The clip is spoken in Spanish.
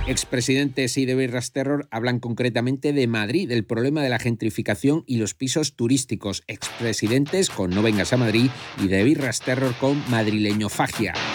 Expresidentes y David Rasterror hablan concretamente de Madrid, del problema de la gentrificación y los pisos turísticos. Expresidentes con No vengas a Madrid y David Rasterror con madrileñofagia.